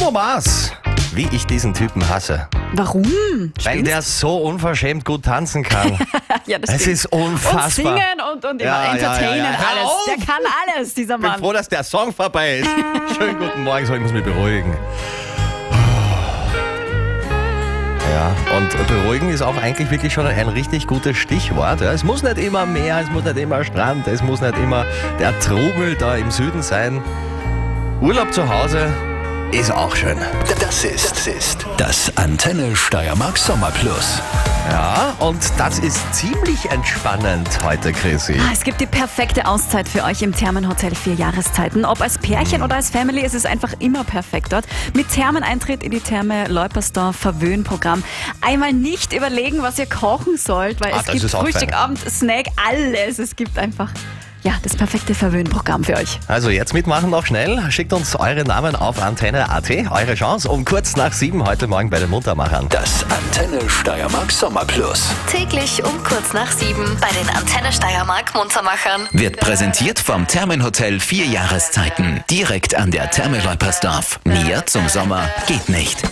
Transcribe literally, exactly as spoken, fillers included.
Bruno Mars, wie ich diesen Typen hasse. Warum? Weil Spinnst? der so unverschämt gut tanzen kann. ja, das Es stimmt. ist unfassbar. Und singen und, und Ja, immer entertainen, ja, ja, ja. Hör alles. auf! Der kann alles, dieser Ich bin Mann. froh, dass der Song vorbei ist. Schönen guten Morgen, so ich muss mich beruhigen. Ja, und beruhigen ist auch eigentlich wirklich schon ein richtig gutes Stichwort. Ja, es muss nicht immer Meer, es muss nicht immer Strand, es muss nicht immer der Trubel da im Süden sein. Urlaub zu Hause ist auch schön. Das ist, das ist das Antenne Steiermark Sommer Plus. Ja, und das ist ziemlich entspannend heute, Chrissy. Ah, Es gibt die perfekte Auszeit für euch im Thermenhotel vier Jahreszeiten. Ob als Pärchen oder als Family, ist es einfach immer perfekt dort. Mit Thermeneintritt in die Therme Leupersdorf Verwöhnprogramm. Einmal nicht überlegen, was ihr kochen sollt, weil Ah, es das gibt ist auch Frühstück, fein. Abend, Snack, alles. Es gibt einfach ja, das perfekte Verwöhnprogramm für euch. Also jetzt mitmachen noch schnell. Schickt uns eure Namen auf antenne punkt at. Eure Chance um kurz nach sieben heute Morgen bei den Muntermachern. Das Antenne Steiermark Sommer Plus Täglich um kurz nach sieben bei den Antenne Steiermark Muntermachern. Wird präsentiert vom Thermenhotel vier Jahreszeiten. Direkt an der Therme Leupersdorf. Näher zum Sommer geht nicht.